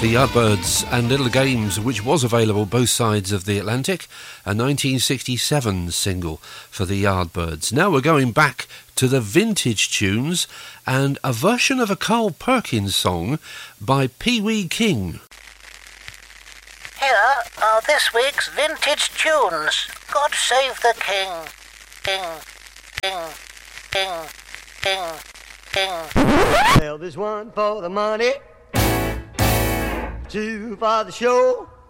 The Yardbirds and Little Games, which was available both sides of the Atlantic, a 1967 single for the Yardbirds. Now we're going back to the vintage tunes and a version of a Carl Perkins song by Pee Wee King. Here are this week's vintage tunes. God save the King. King, King, King, King, King. Well, there's one for the money, two for the show,